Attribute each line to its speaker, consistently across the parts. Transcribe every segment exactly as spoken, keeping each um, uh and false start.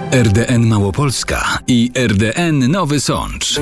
Speaker 1: R D N Małopolska i R D N Nowy Sącz.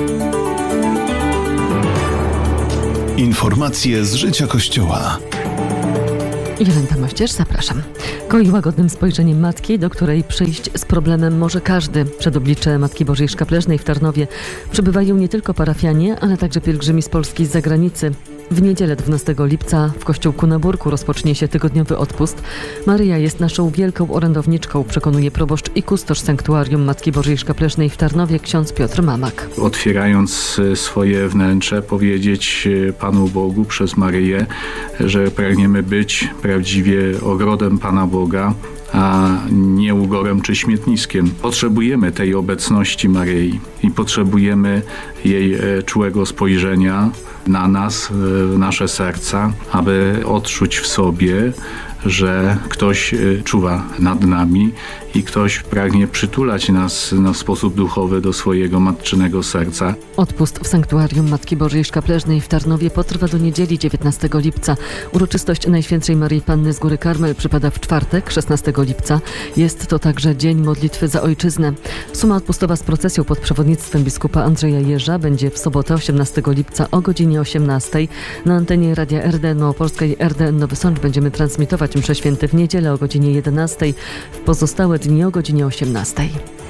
Speaker 2: Informacje z życia Kościoła.
Speaker 3: Jolanta Mościerz, zapraszam. Koi łagodnym spojrzeniem matki, do której przyjść z problemem może każdy. Przed oblicze Matki Bożej Szkapleżnej w Tarnowie przybywają nie tylko parafianie, ale także pielgrzymi z Polski i z zagranicy. W niedzielę dwunastego lipca w kościółku na Burku rozpocznie się tygodniowy odpust. Maryja jest naszą wielką orędowniczką, przekonuje proboszcz i kustosz sanktuarium Matki Bożej Szkapleżnej w Tarnowie, ksiądz Piotr Mamak.
Speaker 4: Otwierając swoje wnętrze, powiedzieć Panu Bogu przez Maryję, że pragniemy być prawdziwie ogrodem Pana Boga, a nie ugorem czy śmietniskiem. Potrzebujemy tej obecności Maryi i potrzebujemy jej czułego spojrzenia na nas, w nasze serca, aby odczuć w sobie, że ktoś czuwa nad nami i ktoś pragnie przytulać nas na sposób duchowy do swojego matczynego serca.
Speaker 3: Odpust w sanktuarium Matki Bożej Szkapleżnej w Tarnowie potrwa do niedzieli dziewiętnastego lipca. Uroczystość Najświętszej Maryi Panny z Góry Karmel przypada w czwartek, szesnastego lipca. Jest to także dzień modlitwy za ojczyznę. Suma odpustowa z procesją pod przewodnictwem biskupa Andrzeja Jeża będzie w sobotę osiemnastego lipca o godzinie osiemnastej. Na antenie Radia R D N Małopolska i R D N Nowy Sącz będziemy transmitować msze święte w niedzielę o godzinie jedenastej, w pozostałe dni o godzinie osiemnastej.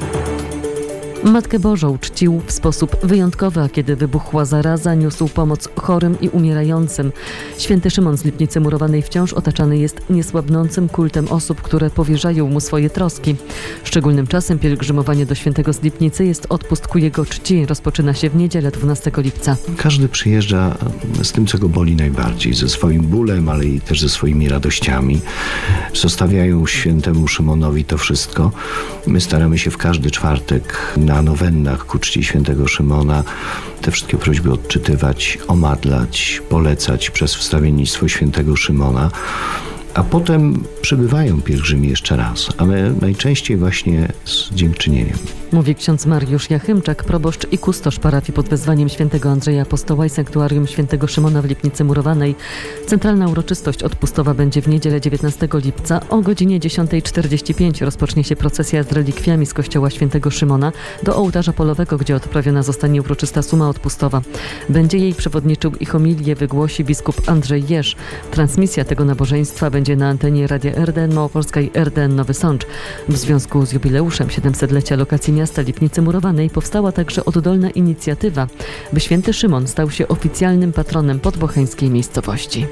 Speaker 3: Matkę Bożą czcił w sposób wyjątkowy, a kiedy wybuchła zaraza, niósł pomoc chorym i umierającym. Święty Szymon z Lipnicy Murowanej wciąż otaczany jest niesłabnącym kultem osób, które powierzają mu swoje troski. Szczególnym czasem pielgrzymowania do świętego z Lipnicy jest odpust ku jego czci. Rozpoczyna się w niedzielę dwunastego lipca.
Speaker 5: Każdy przyjeżdża z tym, co go boli najbardziej, ze swoim bólem, ale i też ze swoimi radościami. Zostawiają świętemu Szymonowi to wszystko. My staramy się w każdy czwartek na nowennach ku czci świętego Szymona te wszystkie prośby odczytywać, omadlać, polecać przez wstawiennictwo świętego Szymona. A potem przybywają pielgrzymi jeszcze raz, ale najczęściej właśnie z dziękczynieniem.
Speaker 3: Mówi ksiądz Mariusz Jachymczak, proboszcz i kustosz parafii pod wezwaniem świętego Andrzeja Apostoła i sanktuarium świętego Szymona w Lipnicy Murowanej. Centralna uroczystość odpustowa będzie w niedzielę dziewiętnastego lipca o godzinie dziesiątej czterdzieści pięć. Rozpocznie się procesja z relikwiami z kościoła świętego Szymona do ołtarza polowego, gdzie odprawiona zostanie uroczysta suma odpustowa. Będzie jej przewodniczył i homilię wygłosi biskup Andrzej Jeż. Transmisja tego nabożeństwa będzie na antenie Radia R D N Małopolska i R D N Nowy Sącz. W związku z jubileuszem siedemsetlecia lokacji miasta Lipnicy Murowanej powstała także oddolna inicjatywa, by święty Szymon stał się oficjalnym patronem podbocheńskiej miejscowości.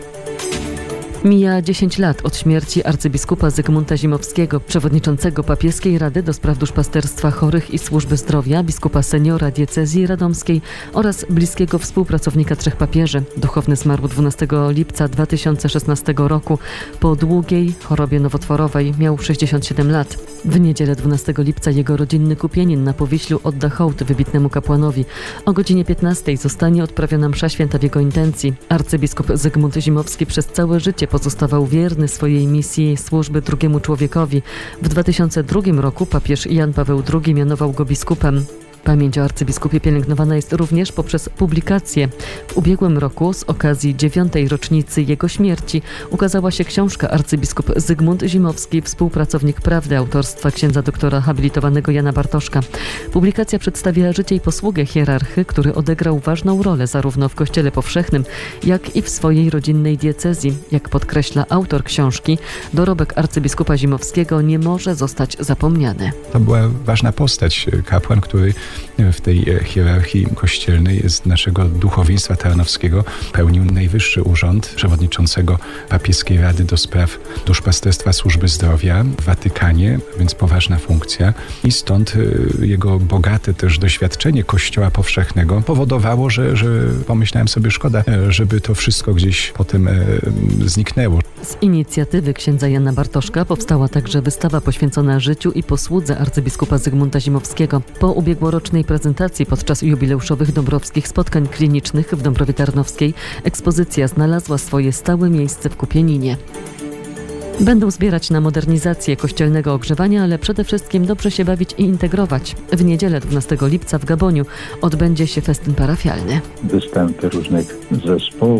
Speaker 3: Mija dziesięć lat od śmierci arcybiskupa Zygmunta Zimowskiego, przewodniczącego papieskiej Rady do spraw duszpasterstwa chorych i służby zdrowia, biskupa seniora diecezji radomskiej oraz bliskiego współpracownika trzech papieży. Duchowny zmarł dwunastego lipca dwa tysiące szesnastego roku po długiej chorobie nowotworowej. Miał sześćdziesiąt siedem lat. W niedzielę dwunastego lipca jego rodzinny Kupienin na Powiślu odda hołd wybitnemu kapłanowi. O godzinie piętnastej zostanie odprawiona msza święta w jego intencji. Arcybiskup Zygmunt Zimowski przez całe życie pozostawał wierny swojej misji służby drugiemu człowiekowi. W dwa tysiące drugim roku papież Jan Paweł drugi mianował go biskupem. Pamięć o arcybiskupie pielęgnowana jest również poprzez publikację. W ubiegłym roku z okazji dziewiątej rocznicy jego śmierci ukazała się książka Arcybiskup Zygmunt Zimowski, współpracownik prawdy autorstwa księdza doktora habilitowanego Jana Bartoszka. Publikacja przedstawia życie i posługę hierarchy, który odegrał ważną rolę zarówno w Kościele Powszechnym, jak i w swojej rodzinnej diecezji. Jak podkreśla autor książki, dorobek arcybiskupa Zimowskiego nie może zostać zapomniany.
Speaker 6: To była ważna postać, kapłan, który w tej hierarchii kościelnej z naszego duchowieństwa tarnowskiego pełnił najwyższy urząd przewodniczącego papieskiej Rady do spraw duszpasterstwa służby zdrowia w Watykanie, więc poważna funkcja i stąd jego bogate też doświadczenie Kościoła Powszechnego powodowało, że, że pomyślałem sobie, szkoda, żeby to wszystko gdzieś potem zniknęło.
Speaker 3: Z inicjatywy księdza Jana Bartoszka powstała także wystawa poświęcona życiu i posłudze arcybiskupa Zygmunta Zimowskiego. Po ubiegłorocznej prezentacji podczas jubileuszowych dąbrowskich spotkań klinicznych w Dąbrowie Tarnowskiej ekspozycja znalazła swoje stałe miejsce w Kupieninie. Będą zbierać na modernizację kościelnego ogrzewania, ale przede wszystkim dobrze się bawić i integrować. W niedzielę dwunastego lipca w Gaboniu odbędzie się festyn parafialny.
Speaker 7: Występy różnych zespołów,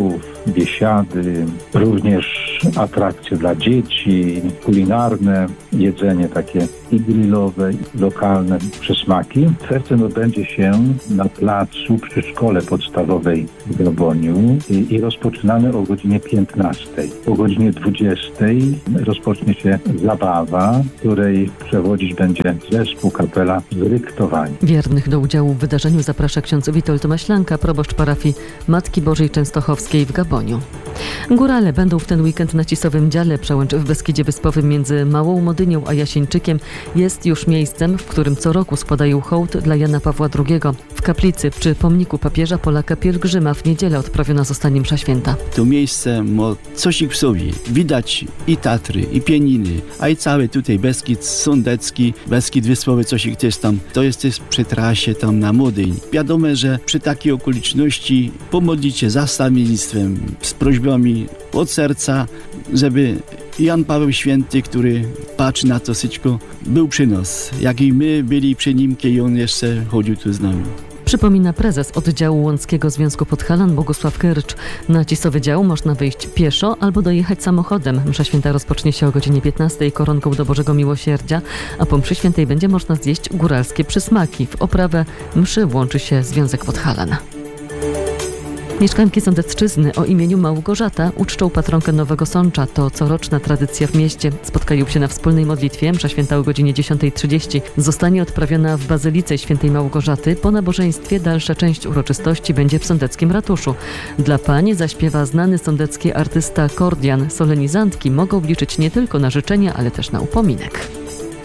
Speaker 7: biesiady, również atrakcje dla dzieci, kulinarne, jedzenie takie i grillowe, i lokalne przysmaki. Festyn odbędzie się na placu przy szkole podstawowej w Gaboniu i, i rozpoczynamy o godzinie piętnastej. O godzinie dwudziestej rozpocznie się zabawa, której przewodzić będzie zespół kapela Zryktowani.
Speaker 3: Wiernych do udziału w wydarzeniu zaprasza ksiądz Witold Maślanka, proboszcz parafii Matki Bożej Częstochowskiej w Gaboniu. Górale będą w ten weekend na Cisowym Dziale. Przełęcz w Beskidzie Wyspowym między Małą Modynią a Jasieńczykiem jest już miejscem, w którym co roku składają hołd dla Jana Pawła drugiego. W kaplicy przy pomniku papieża Polaka pielgrzyma w niedzielę odprawiona zostanie msza święta.
Speaker 8: To miejsce ma coś w sobie. Widać i Tatry, i Pieniny, a i cały tutaj Beskid Sądecki, Beskid Wyspowy, coś też tam. To jest też przy trasie tam na Modyń. Wiadomo, że przy takiej okoliczności pomodlić się za stawiennictwem, z prośbami od serca, żeby Jan Paweł Święty, który patrzy na to wszystko, był przy nas. Jak i my byli przy nim, kiedy on jeszcze chodził tu z nami.
Speaker 3: Przypomina prezes oddziału Łąckiego Związku Podhalan Bogusław Kyrcz. Na Cisowy Dział można wyjść pieszo albo dojechać samochodem. Msza święta rozpocznie się o godzinie piętnastej koronką do Bożego Miłosierdzia, a po mszy świętej będzie można zjeść góralskie przysmaki. W oprawę mszy włączy się Związek Podhalan. Mieszkanki Sądecczyzny o imieniu Małgorzata uczczą patronkę Nowego Sącza. To coroczna tradycja w mieście. Spotkają się na wspólnej modlitwie. Msza święta o godzinie dziesiątej trzydzieści zostanie odprawiona w Bazylice Świętej Małgorzaty. Po nabożeństwie dalsza część uroczystości będzie w sądeckim ratuszu. Dla pań zaśpiewa znany sądecki artysta Kordian. Solenizantki mogą liczyć nie tylko na życzenia, ale też na upominek.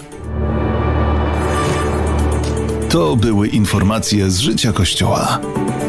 Speaker 2: To były informacje z życia Kościoła.